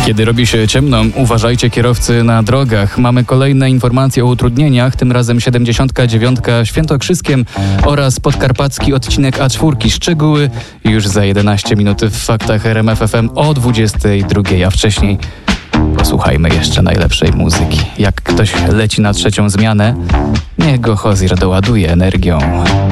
Kiedy robi się ciemno, uważajcie kierowcy na drogach. Mamy kolejne informacje o utrudnieniach, tym razem 79 Świętokrzyskiem oraz podkarpacki odcinek A4. Szczegóły już za 11 minut w Faktach RMF FM o 22, a wcześniej posłuchajmy jeszcze najlepszej muzyki. Jak ktoś leci na trzecią zmianę, niech go Hozier doładuje energią.